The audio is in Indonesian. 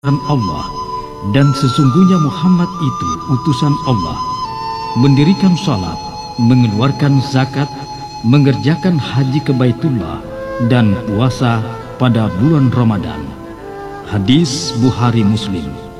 Allah, dan sesungguhnya Muhammad itu utusan Allah, mendirikan salat, mengeluarkan zakat, mengerjakan haji ke Baitullah, dan puasa pada bulan Ramadan. Hadis Bukhari Muslim.